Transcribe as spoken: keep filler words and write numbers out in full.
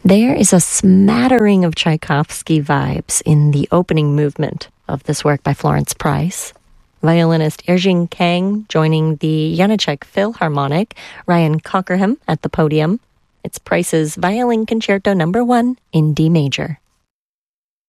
There is a smattering of Tchaikovsky vibes in the opening movement of this work by Florence Price. Violinist Erjing Kang joining the Janáček Philharmonic, Ryan Cockerham at the podium. It's Price's Violin Concerto Number One in D major.